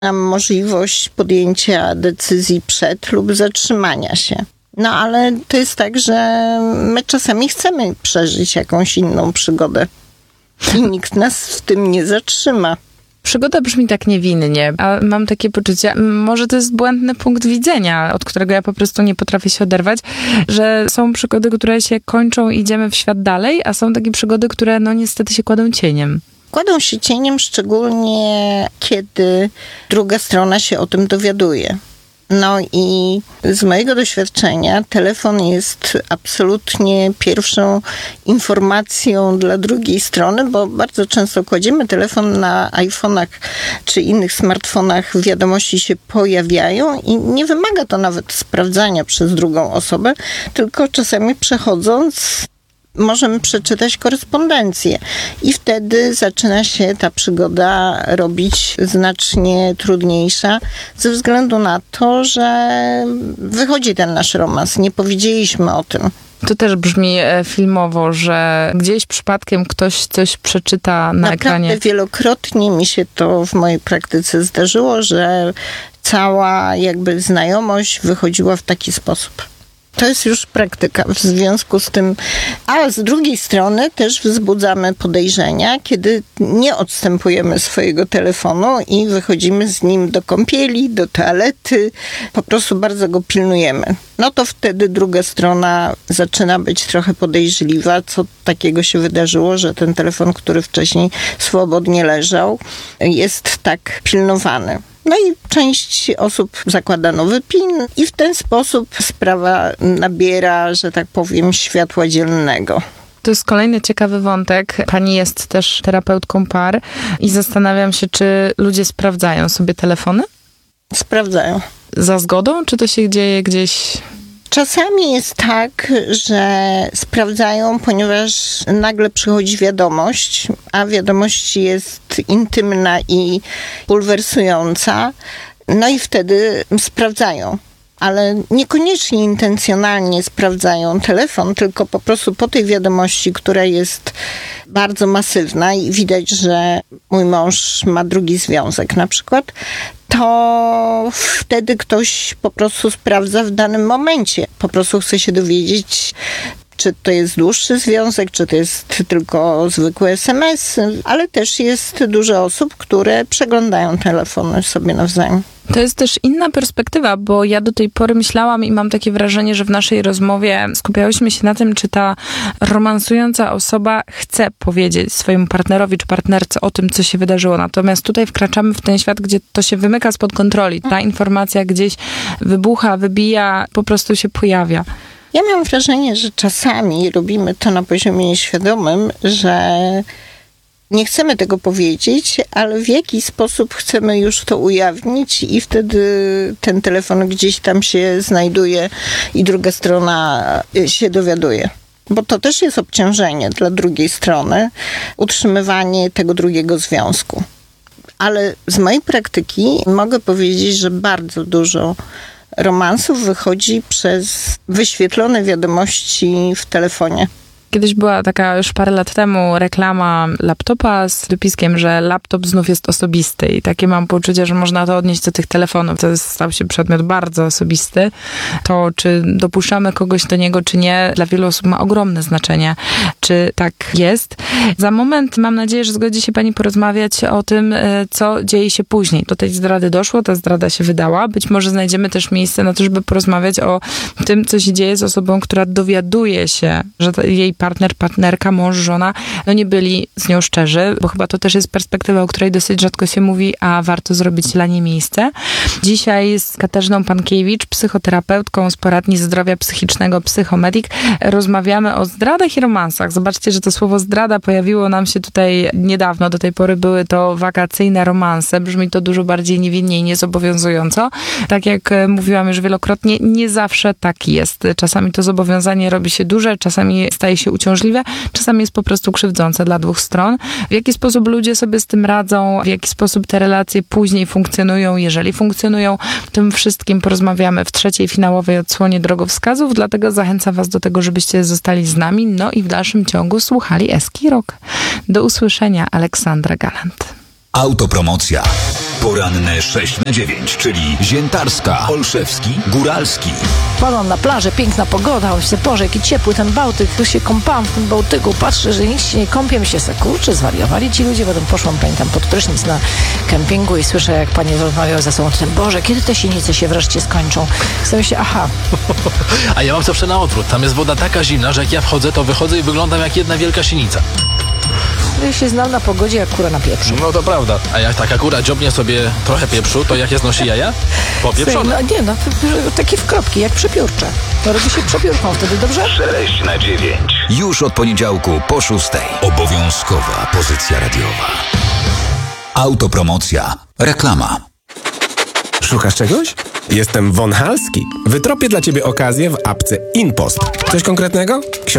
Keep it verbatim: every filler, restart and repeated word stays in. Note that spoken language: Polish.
Mam możliwość podjęcia decyzji przed lub zatrzymania się. No ale to jest tak, że my czasami chcemy przeżyć jakąś inną przygodę i nikt nas w tym nie zatrzyma. Przygoda brzmi tak niewinnie, a mam takie poczucie, może to jest błędny punkt widzenia, od którego ja po prostu nie potrafię się oderwać, że są przygody, które się kończą i idziemy w świat dalej, a są takie przygody, które no niestety się kładą cieniem. Kładą się cieniem szczególnie, kiedy druga strona się o tym dowiaduje. No i z mojego doświadczenia telefon jest absolutnie pierwszą informacją dla drugiej strony, bo bardzo często kładziemy telefon na iPhone'ach czy innych smartfonach, wiadomości się pojawiają i nie wymaga to nawet sprawdzania przez drugą osobę, tylko czasami przechodząc możemy przeczytać korespondencję i wtedy zaczyna się ta przygoda robić znacznie trudniejsza ze względu na to, że wychodzi ten nasz romans. Nie powiedzieliśmy o tym. To też brzmi filmowo, że gdzieś przypadkiem ktoś coś przeczyta na Naprawdę ekranie. Naprawdę wielokrotnie mi się to w mojej praktyce zdarzyło, że cała jakby znajomość wychodziła w taki sposób. To jest już praktyka w związku z tym, a z drugiej strony też wzbudzamy podejrzenia, kiedy nie odstępujemy swojego telefonu i wychodzimy z nim do kąpieli, do toalety, po prostu bardzo go pilnujemy. No to wtedy druga strona zaczyna być trochę podejrzliwa, co takiego się wydarzyło, że ten telefon, który wcześniej swobodnie leżał, jest tak pilnowany. No i część osób zakłada nowy PIN i w ten sposób sprawa nabiera, że tak powiem, światła dziennego. To jest kolejny ciekawy wątek. Pani jest też terapeutką par i zastanawiam się, czy ludzie sprawdzają sobie telefony? Sprawdzają. Za zgodą, czy to się dzieje gdzieś... Czasami jest tak, że sprawdzają, ponieważ nagle przychodzi wiadomość, a wiadomość jest intymna i bulwersująca, no i wtedy sprawdzają. Ale niekoniecznie intencjonalnie sprawdzają telefon, tylko po prostu po tej wiadomości, która jest bardzo masywna i widać, że mój mąż ma drugi związek na przykład, to wtedy ktoś po prostu sprawdza w danym momencie. Po prostu chce się dowiedzieć, czy to jest dłuższy związek, czy to jest tylko zwykły es em es, ale też jest dużo osób, które przeglądają telefony sobie nawzajem. To jest też inna perspektywa, bo ja do tej pory myślałam i mam takie wrażenie, że w naszej rozmowie skupiałyśmy się na tym, czy ta romansująca osoba chce powiedzieć swojemu partnerowi czy partnerce o tym, co się wydarzyło. Natomiast tutaj wkraczamy w ten świat, gdzie to się wymyka spod kontroli. Ta informacja gdzieś wybucha, wybija, po prostu się pojawia. Ja mam wrażenie, że czasami robimy to na poziomie nieświadomym, że nie chcemy tego powiedzieć, ale w jaki sposób chcemy już to ujawnić i wtedy ten telefon gdzieś tam się znajduje i druga strona się dowiaduje. Bo to też jest obciążenie dla drugiej strony, utrzymywanie tego drugiego związku. Ale z mojej praktyki mogę powiedzieć, że bardzo dużo romansów wychodzi przez wyświetlone wiadomości w telefonie. Kiedyś była taka już parę lat temu reklama laptopa z dopiskiem, że laptop znów jest osobisty i takie mam poczucie, że można to odnieść do tych telefonów. To jest, stał się przedmiot bardzo osobisty. To, czy dopuszczamy kogoś do niego, czy nie, dla wielu osób ma ogromne znaczenie, czy tak jest. Za moment mam nadzieję, że zgodzi się pani porozmawiać o tym, co dzieje się później. Do tej zdrady doszło, ta zdrada się wydała. Być może znajdziemy też miejsce na to, żeby porozmawiać o tym, co się dzieje z osobą, która dowiaduje się, że jej partner, partnerka, mąż, żona, no nie byli z nią szczerzy, bo chyba to też jest perspektywa, o której dosyć rzadko się mówi, a warto zrobić dla niej miejsce. Dzisiaj z Katarzyną Pankiewicz, psychoterapeutką z poradni zdrowia psychicznego Psychomedik, rozmawiamy o zdradach i romansach. Zobaczcie, że to słowo zdrada pojawiło nam się tutaj niedawno. Do tej pory były to wakacyjne romanse. Brzmi to dużo bardziej niewinnie i niezobowiązująco. Tak jak mówiłam już wielokrotnie, nie zawsze tak jest. Czasami to zobowiązanie robi się duże, czasami staje się uciążliwe, czasami jest po prostu krzywdzące dla dwóch stron. W jaki sposób ludzie sobie z tym radzą, w jaki sposób te relacje później funkcjonują, jeżeli funkcjonują, tym wszystkim porozmawiamy w trzeciej finałowej odsłonie Drogowskazów, dlatego zachęcam was do tego, żebyście zostali z nami, no i w dalszym ciągu słuchali Eski Rock. Do usłyszenia, Aleksandra Galant. Autopromocja. Poranne sześć na dziewięć, czyli Ziętarska, Olszewski, Góralski. Padłam na plażę, piękna pogoda, myślę, Boże, jaki ciepły ten Bałtyk, tu się kąpałam w tym Bałtyku, patrzę, że nikt się nie kąpie, myślę sobie, kurczę, zwariowali ci ludzie, potem poszłam, pamiętam, pod prysznic na kempingu i słyszę, jak panie rozmawiają ze sobą, ten Boże, kiedy te sinice się wreszcie skończą? Sobie się, aha. A ja mam zawsze na odwrót, tam jest woda taka zimna, że jak ja wchodzę, to wychodzę i wyglądam jak jedna wielka sinica. Ja się znam na pogodzie jak kura na pieprzu. No to prawda. A jak taka kura dziobnie sobie trochę pieprzu, to jakie znosi jaja? Popieprzone. No nie, no to, takie w kropki, jak przepiórcze. To robi się przepiórką wtedy, dobrze? sześć na dziewięć. Już od poniedziałku po szóstej. Obowiązkowa pozycja radiowa. Autopromocja. Reklama. Szukasz czegoś? Jestem Von Halski. Wytropię dla ciebie okazję w apce InPost. Coś konkretnego?